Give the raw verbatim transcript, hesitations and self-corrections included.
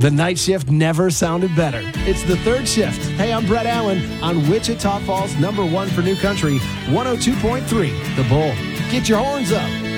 The night shift never sounded better. It's the third shift. Hey, I'm Brett Allen on Wichita Falls, number one for New Country, one oh two point three, The Bull. Get your horns up.